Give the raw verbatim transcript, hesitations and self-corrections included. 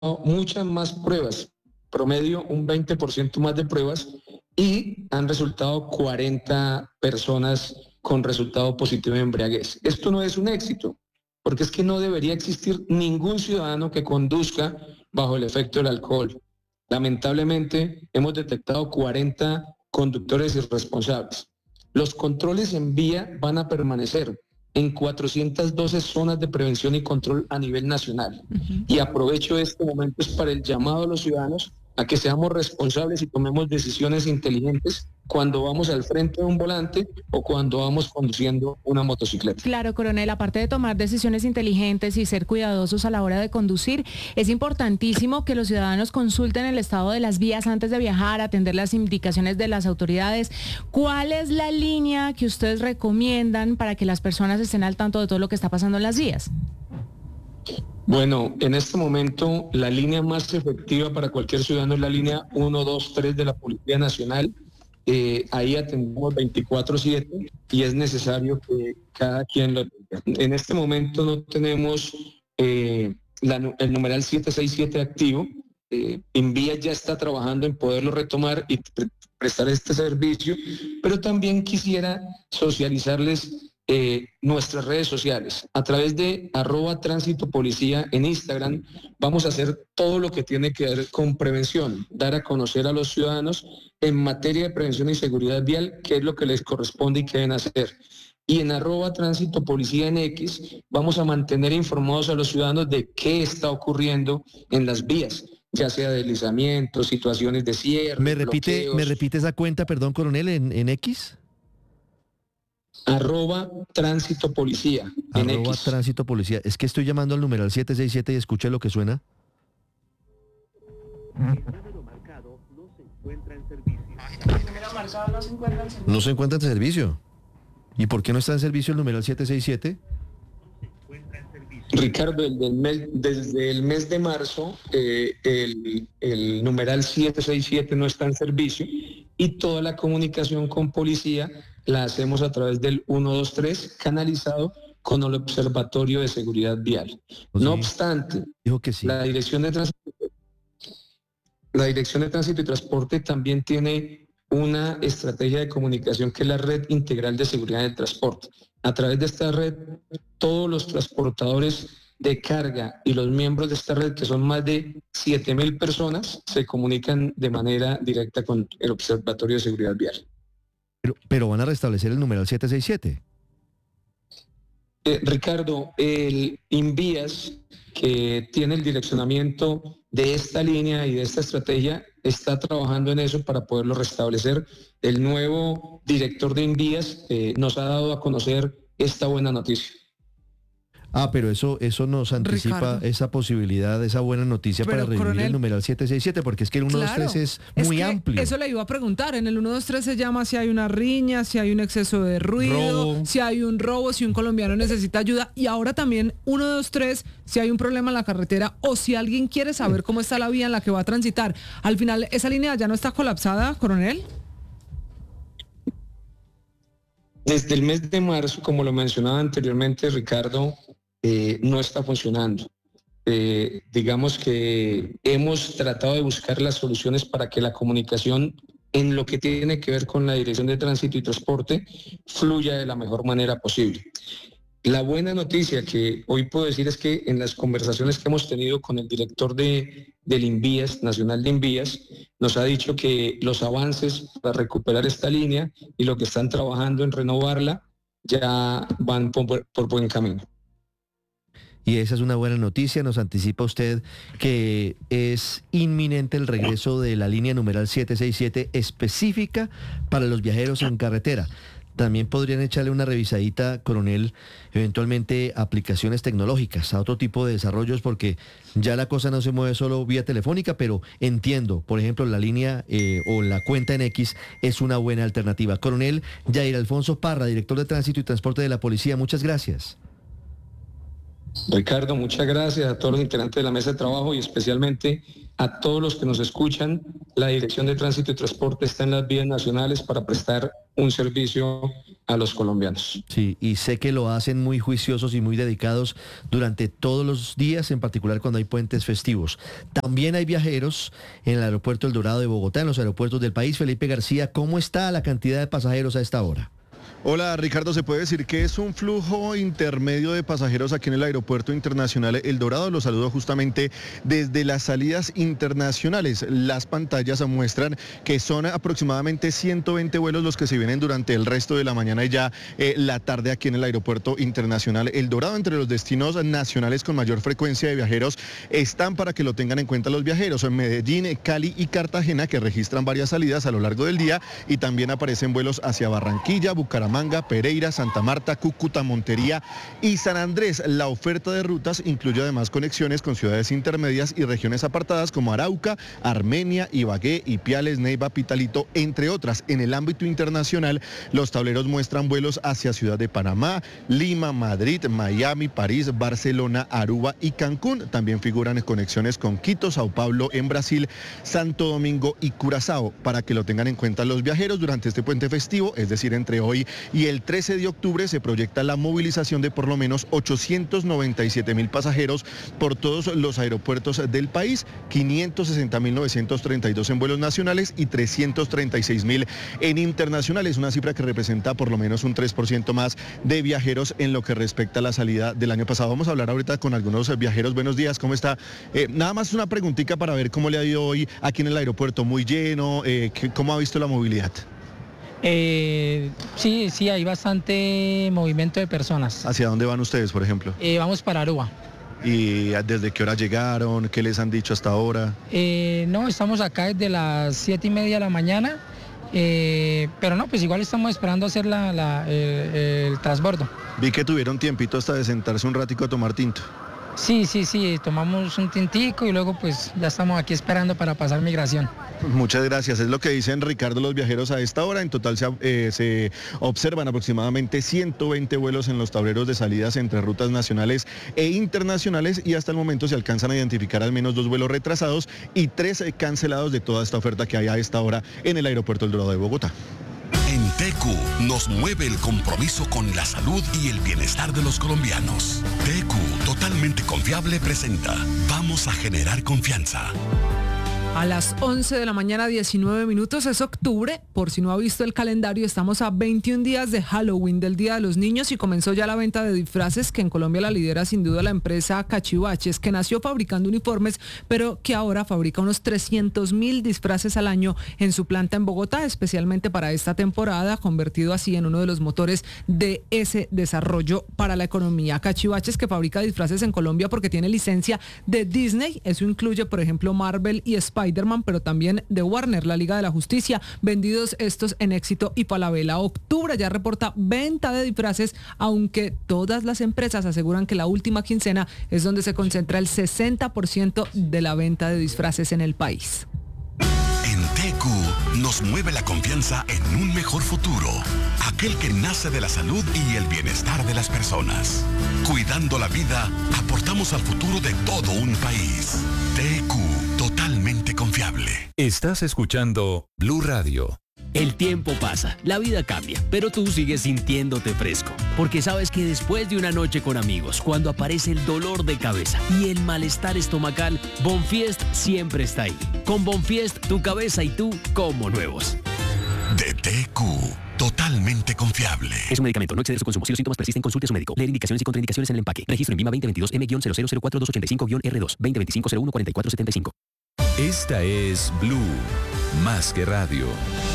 muchas más pruebas, promedio un veinte por ciento más de pruebas, y han resultado cuarenta personas con resultado positivo de embriaguez. Esto no es un éxito, porque es que no debería existir ningún ciudadano que conduzca bajo el efecto del alcohol. Lamentablemente, hemos detectado cuarenta conductores irresponsables. Los controles en vía van a permanecer en cuatrocientas doce zonas de prevención y control a nivel nacional. Uh-huh. Y aprovecho este momento para el llamado a los ciudadanos a que seamos responsables y tomemos decisiones inteligentes cuando vamos al frente de un volante o cuando vamos conduciendo una motocicleta. Claro, coronel, aparte de tomar decisiones inteligentes y ser cuidadosos a la hora de conducir, es importantísimo que los ciudadanos consulten el estado de las vías antes de viajar, atender las indicaciones de las autoridades. ¿Cuál es la línea que ustedes recomiendan para que las personas estén al tanto de todo lo que está pasando en las vías? Bueno, en este momento la línea más efectiva para cualquier ciudadano es la línea uno dos tres de la Policía Nacional. Eh, ahí atendemos veinticuatro siete y es necesario que cada quien lo tenga. En este momento no tenemos eh, la, el numeral siete seis siete activo. Eh, Envías ya está trabajando en poderlo retomar y pre- prestar este servicio, pero también quisiera socializarles Eh, nuestras redes sociales. A través de arroba tránsito policía en Instagram vamos a hacer todo lo que tiene que ver con prevención, dar a conocer a los ciudadanos en materia de prevención y seguridad vial qué es lo que les corresponde y qué deben hacer. Y en arroba tránsito policía en X vamos a mantener informados a los ciudadanos de qué está ocurriendo en las vías, ya sea deslizamientos, situaciones de cierre. ¿Me repite, bloqueos. ¿Me repite esa cuenta, perdón, coronel, en, en X? Arroba tránsito policía en Arroba X. tránsito policía. Es que estoy llamando al numeral siete seis siete y escuche lo que suena. El número marcado no se encuentra en servicio. El número marcado no se encuentra en servicio. No se encuentra en servicio. ¿Y por qué no está en servicio el numeral siete seis siete? Ricardo, el del mes, desde el mes de marzo eh, el, el numeral siete seis siete no está en servicio y toda la comunicación con policía la hacemos a través del uno dos tres canalizado con el Observatorio de Seguridad Vial. Pues no sí, obstante, dijo que sí. la Dirección de Tránsito, la Dirección de Tránsito y Transporte también tiene una estrategia de comunicación que es la Red Integral de Seguridad del Transporte. A través de esta red, todos los transportadores de carga y los miembros de esta red, que son más de siete mil personas, se comunican de manera directa con el Observatorio de Seguridad Vial. Pero, pero van a restablecer el numeral siete seis siete. Eh, Ricardo, el Invías, que tiene el direccionamiento de esta línea y de esta estrategia, está trabajando en eso para poderlo restablecer. El nuevo director de Invías eh, nos ha dado a conocer esta buena noticia. Ah, pero eso eso nos anticipa Ricardo. esa posibilidad, esa buena noticia Pero, para revivir coronel, el numeral siete seis siete, porque es que el uno dos tres Claro, es muy que amplio. Eso le iba a preguntar. En el uno dos tres se llama si hay una riña, si hay un exceso de ruido, Robo. si hay un robo, si un colombiano necesita ayuda. Y ahora también uno dos tres si hay un problema en la carretera o si alguien quiere saber cómo está la vía en la que va a transitar. Al final, ¿esa línea ya no está colapsada, coronel? Desde el mes de marzo, como lo mencionaba anteriormente Ricardo, eh, no está funcionando. Eh, digamos que hemos tratado de buscar las soluciones para que la comunicación en lo que tiene que ver con la Dirección de Tránsito y Transporte fluya de la mejor manera posible. La buena noticia que hoy puedo decir es que en las conversaciones que hemos tenido con el director de, del Invías, Nacional de Invías, nos ha dicho que los avances para recuperar esta línea y lo que están trabajando en renovarla ya van por, por buen camino. Y esa es una buena noticia, nos anticipa usted que es inminente el regreso de la línea numeral siete seis siete específica para los viajeros en carretera. También podrían echarle una revisadita, coronel, eventualmente aplicaciones tecnológicas, a otro tipo de desarrollos, porque ya la cosa no se mueve solo vía telefónica, pero entiendo, por ejemplo, la línea eh, o la cuenta en X es una buena alternativa. Coronel Yair Alfonso Parra, director de Tránsito y Transporte de la Policía, muchas gracias. Ricardo, muchas gracias a todos los integrantes de la mesa de trabajo y especialmente a todos los que nos escuchan. La Dirección de Tránsito y Transporte está en las vías nacionales para prestar un servicio a los colombianos. Sí, y sé que lo hacen muy juiciosos y muy dedicados durante todos los días, en particular cuando hay puentes festivos. También hay viajeros en el aeropuerto El Dorado de Bogotá, en los aeropuertos del país. Felipe García, ¿cómo está la cantidad de pasajeros a esta hora? Hola Ricardo, se puede decir que es un flujo intermedio de pasajeros aquí en el Aeropuerto Internacional El Dorado. Los saludo justamente desde las salidas internacionales. Las pantallas muestran que son aproximadamente ciento veinte vuelos los que se vienen durante el resto de la mañana y ya eh, la tarde aquí en el Aeropuerto Internacional El Dorado. Entre los destinos nacionales con mayor frecuencia de viajeros están, para que lo tengan en cuenta los viajeros, en Medellín, Cali y Cartagena, que registran varias salidas a lo largo del día, y también aparecen vuelos hacia Barranquilla, Bucaramanga, Manga, Pereira, Santa Marta, Cúcuta, Montería y San Andrés. La oferta de rutas incluye además conexiones con ciudades intermedias y regiones apartadas como Arauca, Armenia, Ibagué, Ipiales, Neiva, Pitalito, entre otras. En el ámbito internacional, los tableros muestran vuelos hacia Ciudad de Panamá, Lima, Madrid, Miami, París, Barcelona, Aruba y Cancún. También figuran conexiones con Quito, Sao Paulo en Brasil, Santo Domingo y Curazao. Para que lo tengan en cuenta los viajeros durante este puente festivo, es decir, entre hoy y el trece de octubre, se proyecta la movilización de por lo menos ochocientos noventa y siete mil pasajeros por todos los aeropuertos del país, quinientos sesenta mil novecientos treinta y dos en vuelos nacionales y trescientos treinta y seis mil en internacionales, una cifra que representa por lo menos un tres por ciento más de viajeros en lo que respecta a la salida del año pasado. Vamos a hablar ahorita con algunos viajeros. Buenos días, ¿cómo está? Eh, nada más una preguntita para ver cómo le ha ido hoy aquí en el aeropuerto. Muy lleno, eh, ¿cómo ha visto la movilidad? Eh, sí, sí, hay bastante movimiento de personas. ¿Hacia dónde van ustedes, por ejemplo? Eh, vamos para Aruba. ¿Y desde qué hora llegaron? ¿Qué les han dicho hasta ahora? Eh, no, estamos acá desde las siete y media de la mañana, eh, pero no, pues igual estamos esperando hacer la, la, el, el transbordo. Vi que tuvieron tiempito hasta de sentarse un ratico a tomar tinto. Sí, sí, sí, tomamos un tintico y luego pues ya estamos aquí esperando para pasar migración. Muchas gracias. Es lo que dicen, Ricardo, los viajeros a esta hora. En total se, eh, se observan aproximadamente ciento veinte vuelos en los tableros de salidas entre rutas nacionales e internacionales, y hasta el momento se alcanzan a identificar al menos dos vuelos retrasados y tres cancelados de toda esta oferta que hay a esta hora en el Aeropuerto El Dorado de Bogotá. En T E C U nos mueve el compromiso con la salud y el bienestar de los colombianos. T E C U, totalmente confiable, presenta Vamos a generar confianza. A las once de la mañana, diecinueve minutos, es octubre. Por si no ha visto el calendario, estamos a veintiún días de Halloween, del Día de los Niños, y comenzó ya la venta de disfraces, que en Colombia la lidera sin duda la empresa Cachivaches, que nació fabricando uniformes, pero que ahora fabrica unos trescientos mil disfraces al año en su planta en Bogotá, especialmente para esta temporada, convertido así en uno de los motores de ese desarrollo para la economía. Cachivaches, que fabrica disfraces en Colombia porque tiene licencia de Disney. Eso incluye, por ejemplo, Marvel y Spider-Man. Spider-Man, pero también de Warner, la Liga de la Justicia, vendidos estos en Éxito y Falabella. Octubre ya reporta venta de disfraces, aunque todas las empresas aseguran que la última quincena es donde se concentra el sesenta por ciento de la venta de disfraces en el país. En T E C U nos mueve la confianza en un mejor futuro, aquel que nace de la salud y el bienestar de las personas. Cuidando la vida, aportamos al futuro de todo un país. T E C U, totalmente confiable. Estás escuchando Blue Radio. El tiempo pasa, la vida cambia, pero tú sigues sintiéndote fresco, porque sabes que después de una noche con amigos, cuando aparece el dolor de cabeza y el malestar estomacal, Bonfiest siempre está ahí. Con Bonfiest, tu cabeza y tú como nuevos. De T E C U, totalmente confiable. Es un medicamento, no exceder su consumo. Si los síntomas persisten, consulte a su médico. Leer indicaciones y contraindicaciones en el empaque. Registro en Vima veinte veintidós M cero cero cero cuatro dos ocho cinco R dos, veinte veinticinco cero uno cuarenta y cuatro setenta y cinco. Esta es Blue, más que radio.